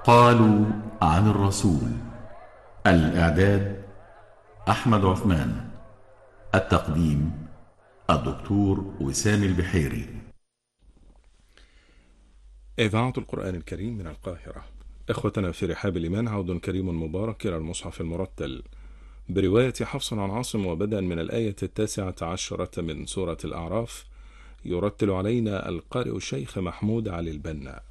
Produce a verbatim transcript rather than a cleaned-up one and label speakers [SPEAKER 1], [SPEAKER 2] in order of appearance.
[SPEAKER 1] قالوا عن الرسول. الإعداد أحمد عثمان. التقديم الدكتور وسام البحيري.
[SPEAKER 2] إذاعة القرآن الكريم من القاهرة. إخوتنا في رحاب الإيمان، عود كريم مبارك إلى المصحف المرتل برواية حفص عن عاصم، وبدءا من الآية التاسعة عشرة من سورة الأعراف. يرتل علينا القارئ الشيخ محمود علي البنا.